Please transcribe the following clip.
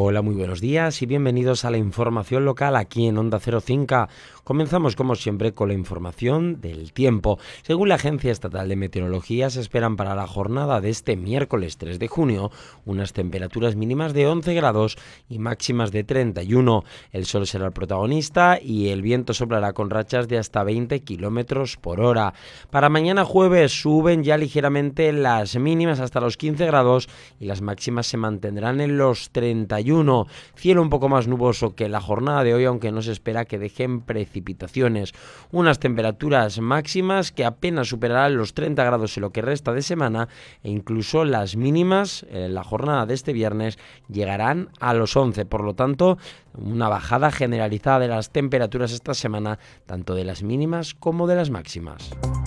Hola, muy buenos días y bienvenidos a la información local aquí en Onda Cero Cinca. Comenzamos como siempre con la información del tiempo. Según la Agencia Estatal de Meteorología, se esperan para la jornada de este miércoles 3 de junio unas temperaturas mínimas de 11 grados y máximas de 31. El sol será el protagonista y el viento soplará con rachas de hasta 20 kilómetros por hora. Para mañana jueves suben ya ligeramente las mínimas hasta los 15 grados y las máximas se mantendrán en los 31. Cielo un poco más nuboso que la jornada de hoy, aunque no se espera que dejen precipitaciones. Unas temperaturas máximas que apenas superarán los 30 grados en lo que resta de semana e incluso las mínimas en la jornada de este viernes llegarán a los 11. Por lo tanto, una bajada generalizada de las temperaturas esta semana, tanto de las mínimas como de las máximas.